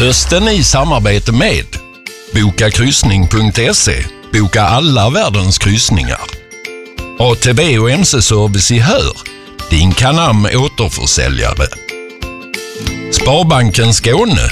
Hösten i samarbete med Bokakryssning.se. Boka alla världens kryssningar. ATB och MC-service i Hör. Din Canam återförsäljare. Sparbanken Skåne.